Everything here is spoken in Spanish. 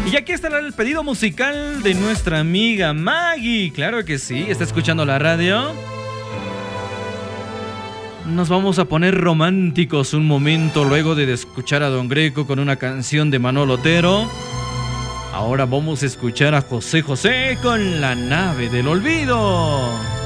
Y aquí está el pedido musical de nuestra amiga Maggie. Claro que sí, está escuchando la radio. Nos vamos a poner románticos un momento luego de escuchar a Don Greco con una canción de Manolo Otero. Ahora vamos a escuchar a José José con La Nave del Olvido.